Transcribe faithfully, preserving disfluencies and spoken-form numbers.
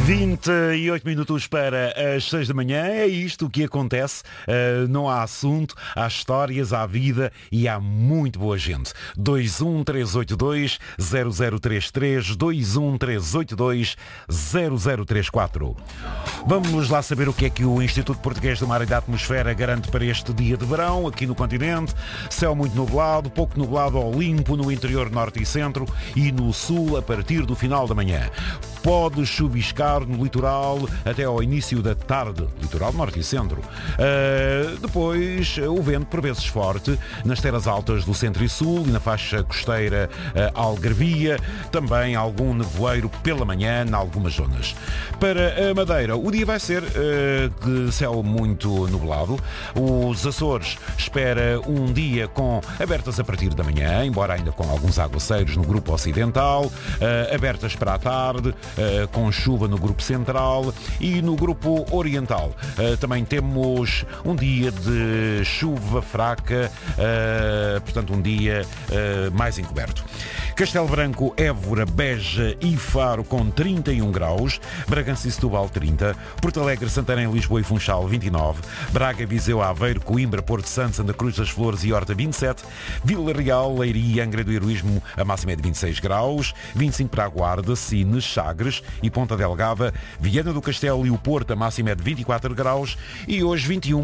vinte e oito minutos para as seis da manhã, é isto o que acontece, uh, não há assunto, há histórias, há vida e há muito boa gente. dois um três oito dois zero zero três três, dois um três oito dois zero zero três quatro. Vamos lá saber o que é que o Instituto Português do Mar e da Atmosfera garante para este dia de verão, aqui no continente. Céu muito nublado, pouco nublado ao limpo no interior norte e centro e no sul a partir do final da manhã. Pode chuviscar no litoral até ao início da tarde, litoral norte e centro. Uh, depois, o vento por vezes forte nas terras altas do centro e sul e na faixa costeira uh, algarvia. Também algum nevoeiro pela manhã em algumas zonas. Para a Madeira, o dia vai ser uh, de céu muito nublado. Os Açores espera um dia com abertas a partir da manhã, embora ainda com alguns aguaceiros no grupo ocidental, uh, abertas para a tarde, Uh, com chuva no grupo central e no grupo oriental. Uh, também temos um dia de chuva fraca, uh, portanto um dia uh, mais encoberto. Castelo Branco, Évora, Beja e Faro com trinta e um graus, Bragança e Setúbal trinta, Porto Alegre, Santarém, Lisboa e Funchal vinte e nove, Braga, Viseu, Aveiro, Coimbra, Porto Santo, Santa Cruz das Flores e Horta vinte e sete, Vila Real, Leiria e Angra do Heroísmo, a máxima é de vinte e seis graus, vinte e cinco para a Guarda, Sines, Sagres e Ponta Delgada, Viana do Castelo e o Porto, a máxima é de vinte e quatro graus e hoje vinte e um